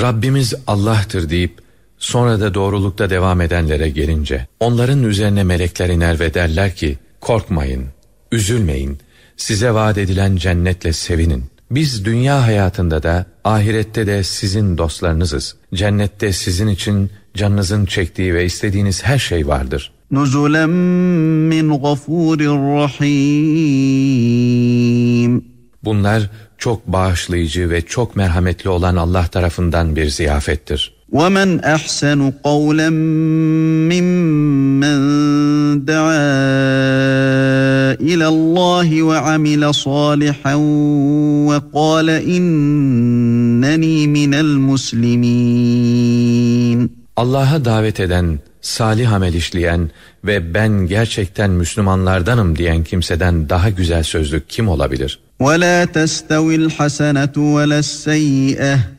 Rabbimiz Allah'tır deyip sonra da doğrulukta devam edenlere gelince onların üzerine melekler iner ve derler ki korkmayın, üzülmeyin, size vaat edilen cennetle sevinin. Biz dünya hayatında da ahirette de sizin dostlarınızız. Cennette sizin için canınızın çektiği ve istediğiniz her şey vardır. Nuzulen min gafurir rahim. Bunlar çok bağışlayıcı ve çok merhametli olan Allah tarafından bir ziyafettir. وَمَنْ أَحْسَنُ قَوْلًا مِّمَّنْ دَعَا إِلَى اللّٰهِ وَعَمِلَ صَالِحًا وَقَالَ إِنَّنِي مِنَ الْمُسْلِمِينَ. Allah'a davet eden, salih amel işleyen ve ben gerçekten Müslümanlardanım diyen kimseden daha güzel sözlü kim olabilir? وَلَا تَسْتَوِي الْحَسَنَةُ وَلَا السَّيِّئَةُ